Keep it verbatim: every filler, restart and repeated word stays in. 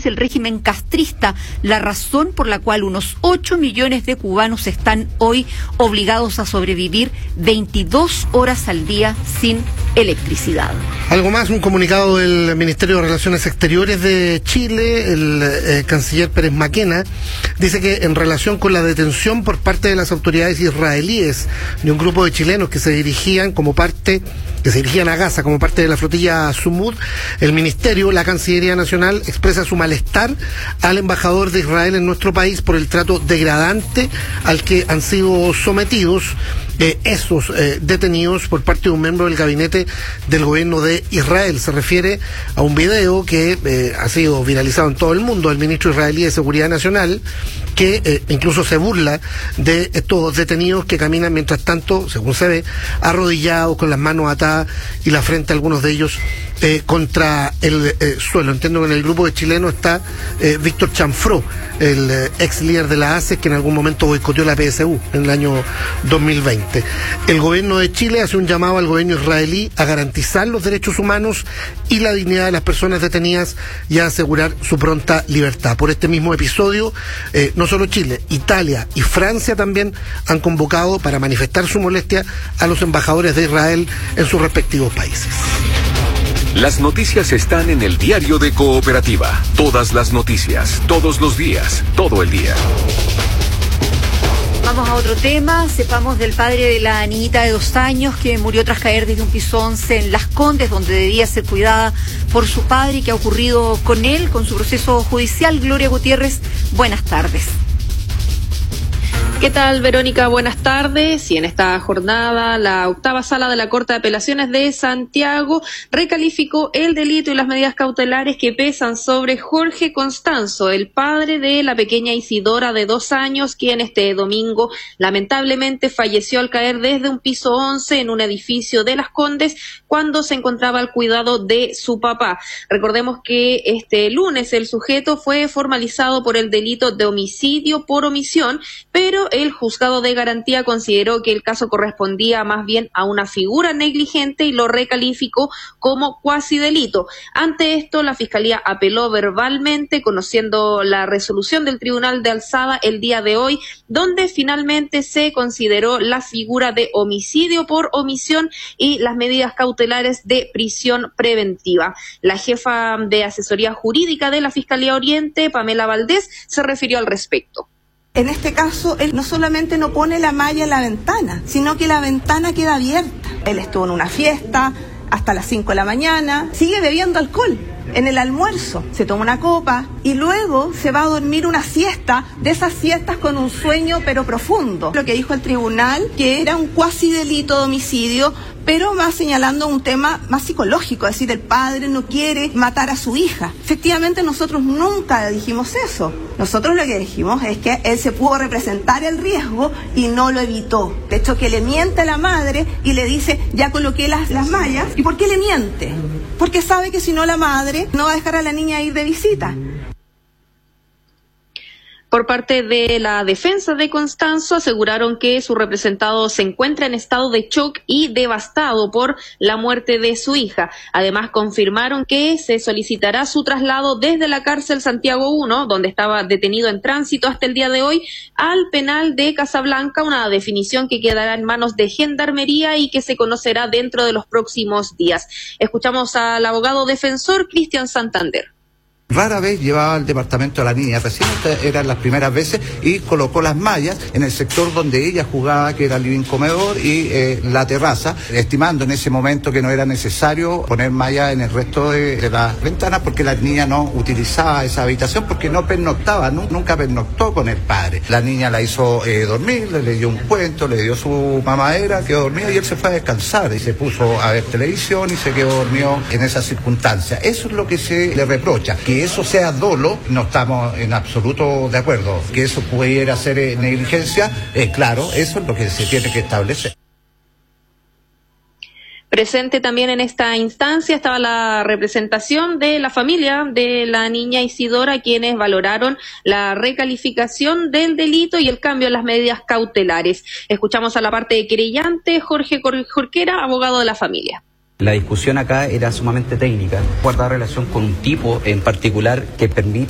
es el régimen castrista, la razón por la cual unos ocho millones de cubanos están hoy obligados a sobrevivir veintidós horas al día sin electricidad. Algo más, un comunicado del Ministerio de Relaciones Exteriores de Chile, el eh, canciller Pérez Maquena, dice que en relación con la detención por parte de las autoridades israelíes de un grupo de chilenos que se dirigían como parte, que se dirigían a Gaza como parte de la flotilla Sumud, el Ministerio, la Cancillería Nacional, expresa su malestar al embajador de Israel en nuestro país por el trato degradante al que han sido sometidos Eh, esos eh, detenidos por parte de un miembro del gabinete del gobierno de Israel. Se refiere a un video que eh, ha sido viralizado en todo el mundo, el ministro israelí de Seguridad Nacional, que eh, incluso se burla de estos detenidos que caminan mientras tanto, según se ve, arrodillados, con las manos atadas y la frente, algunos de ellos, eh, contra el eh, suelo. Entiendo que en el grupo de chilenos está eh, Víctor Chanfró, el eh, ex líder de la A C E, que en algún momento boicoteó la P S U en el año dos mil veinte. El gobierno de Chile hace un llamado al gobierno israelí a garantizar los derechos humanos y la dignidad de las personas detenidas y a asegurar su pronta libertad. Por este mismo episodio, eh, no solo Chile, Italia y Francia también han convocado para manifestar su molestia a los embajadores de Israel en sus respectivos países. Las noticias están en el diario de Cooperativa. Todas las noticias, todos los días, todo el día. Vamos a otro tema. Sepamos del padre de la niñita de dos años que murió tras caer desde un piso once en Las Condes, donde debía ser cuidada por su padre, y qué ha ocurrido con él, con su proceso judicial. Gloria Gutiérrez, buenas tardes. ¿Qué tal, Verónica? Buenas tardes. Y en esta jornada, la octava sala de la Corte de Apelaciones de Santiago recalificó el delito y las medidas cautelares que pesan sobre Jorge Constanzo, el padre de la pequeña Isidora de dos años, quien este domingo lamentablemente falleció al caer desde un piso once en un edificio de Las Condes cuando se encontraba al cuidado de su papá. Recordemos que este lunes el sujeto fue formalizado por el delito de homicidio por omisión, pero el juzgado de garantía consideró que el caso correspondía más bien a una figura negligente y lo recalificó como cuasi delito. Ante esto, la Fiscalía apeló verbalmente, conociendo la resolución del Tribunal de Alzada el día de hoy, donde finalmente se consideró la figura de homicidio por omisión y las medidas cautelares de prisión preventiva. La jefa de asesoría jurídica de la Fiscalía Oriente, Pamela Valdés, se refirió al respecto. En este caso, él no solamente no pone la malla en la ventana, sino que la ventana queda abierta. Él estuvo en una fiesta hasta las cinco de la mañana, sigue bebiendo alcohol. En el almuerzo se toma una copa y luego se va a dormir una siesta, de esas siestas con un sueño pero profundo. Lo que dijo el tribunal, que era un cuasi delito de homicidio, pero más señalando un tema más psicológico, es decir, el padre no quiere matar a su hija. Efectivamente, nosotros nunca dijimos eso. Nosotros lo que dijimos es que él se pudo representar el riesgo y no lo evitó. De hecho, que le miente a la madre y le dice, ya coloqué las, las mallas. ¿Y por qué le miente? Porque sabe que si no, la madre no va a dejar a la niña ir de visita. Por parte de la defensa de Constanzo, aseguraron que su representado se encuentra en estado de shock y devastado por la muerte de su hija. Además, confirmaron que se solicitará su traslado desde la cárcel Santiago uno, donde estaba detenido en tránsito hasta el día de hoy, al penal de Casablanca, una definición que quedará en manos de Gendarmería y que se conocerá dentro de los próximos días. Escuchamos al abogado defensor Cristian Santander. Rara vez llevaba al departamento a la niña, recién eran las primeras veces, y colocó las mallas en el sector donde ella jugaba, que era el living comedor y eh, la terraza, estimando en ese momento que no era necesario poner mallas en el resto de, de las ventanas porque la niña no utilizaba esa habitación porque no pernoctaba, no, nunca pernoctó con el padre. La niña la hizo eh, dormir, le, le dio un cuento, le dio su mamadera, quedó dormida y él se fue a descansar y se puso a ver televisión y se quedó dormido en esa circunstancia. Eso es lo que se le reprocha, que eso sea dolo, no estamos en absoluto de acuerdo. Que eso pudiera ser eh, negligencia, eh, claro, eso es lo que se tiene que establecer. Presente también en esta instancia estaba la representación de la familia de la niña Isidora, quienes valoraron la recalificación del delito y el cambio en las medidas cautelares. Escuchamos a la parte querellante, Jorge Jorquera, abogado de la familia. La discusión acá era sumamente técnica, guarda relación con un tipo en particular que permite